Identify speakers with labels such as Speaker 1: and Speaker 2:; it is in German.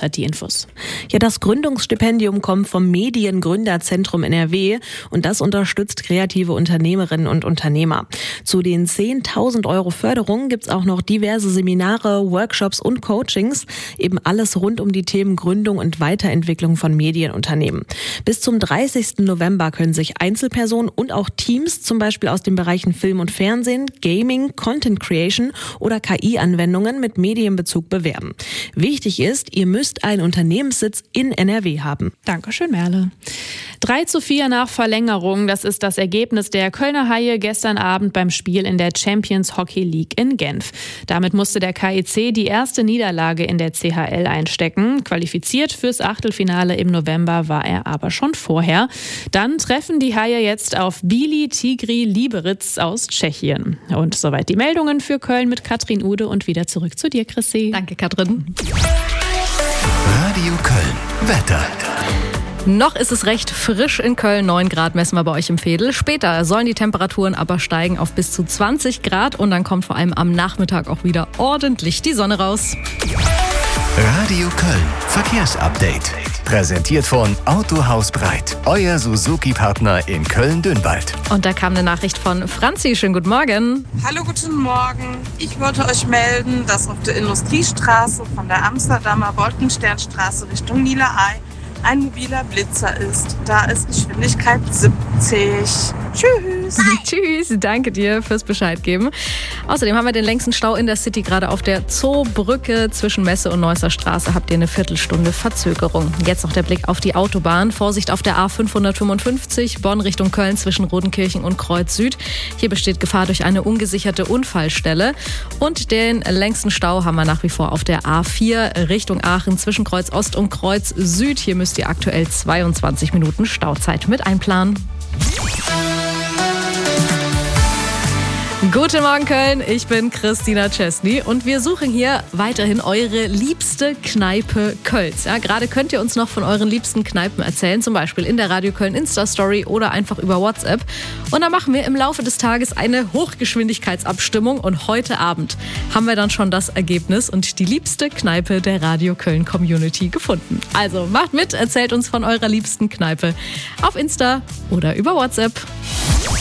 Speaker 1: hat die Infos.
Speaker 2: Ja, das Gründungsstipendium kommt vom Mediengründerzentrum NRW und das unterstützt kreative Unternehmerinnen und Unternehmer. Zu den 10.000 € Förderung gibt's auch noch diverse Seminare, Workshops und Coachings. Eben alles rund um die Themen Gründung und Weiterentwicklung von Medienunternehmen. Bis zum 30. November können sich Einzelpersonen und auch Teams, zum Beispiel aus den Bereichen Film und Fernsehen, Gaming, Content Creation oder KI-Anwendungen mit Medienbezug bewerben. Wichtig ist, ihr müsst einen Unternehmenssitz in NRW haben.
Speaker 1: Dankeschön, Merle. 3:4 nach Verlängerung, das ist das Ergebnis der Kölner Haie gestern Abend beim Spiel in der Champions Hockey League in Genf. Damit musste der KIC die erste Niederlage in der CHL einstecken. Qualifiziert fürs Achtelfinale im November war er aber schon vorher. Dann treffen die Haie jetzt auf Bílí Tigri Liberec aus Tschechien. Und soweit die Meldungen für Köln mit Katrin Ude und wieder zurück zu dir, Chrissy.
Speaker 3: Danke, Katrin.
Speaker 4: Radio Köln. Wetter.
Speaker 3: Noch ist es recht frisch in Köln, 9 Grad messen wir bei euch im Veedel. Später sollen die Temperaturen aber steigen auf bis zu 20 Grad und dann kommt vor allem am Nachmittag auch wieder ordentlich die Sonne raus.
Speaker 4: Radio Köln. Verkehrsupdate. Präsentiert von Autohaus Breit. Euer Suzuki-Partner in Köln-Dünwald.
Speaker 3: Und da kam eine Nachricht von Franzi. Schönen guten Morgen.
Speaker 5: Hallo, guten Morgen. Ich wollte euch melden, dass auf der Industriestraße von der Amsterdamer Wolkensternstraße Richtung Niederey ein mobiler Blitzer ist. Da ist Geschwindigkeit 70. Tschüss.
Speaker 3: Tschüss, danke dir fürs Bescheid geben. Außerdem haben wir den längsten Stau in der City, gerade auf der Zoobrücke zwischen Messe und Neusser Straße habt ihr eine Viertelstunde Verzögerung. Jetzt noch der Blick auf die Autobahn. Vorsicht auf der A555, Bonn Richtung Köln zwischen Rodenkirchen und Kreuz Süd. Hier besteht Gefahr durch eine ungesicherte Unfallstelle. Und den längsten Stau haben wir nach wie vor auf der A4 Richtung Aachen zwischen Kreuz Ost und Kreuz Süd. Hier müsst ihr aktuell 22 Minuten Stauzeit mit einplanen. Guten Morgen Köln, ich bin Christina Chesney und wir suchen hier weiterhin eure liebste Kneipe Kölns. Ja, gerade könnt ihr uns noch von euren liebsten Kneipen erzählen, zum Beispiel in der Radio Köln Insta-Story oder einfach über WhatsApp. Und dann machen wir im Laufe des Tages eine Hochgeschwindigkeitsabstimmung und heute Abend haben wir dann schon das Ergebnis und die liebste Kneipe der Radio Köln Community gefunden. Also macht mit, erzählt uns von eurer liebsten Kneipe auf Insta oder über WhatsApp.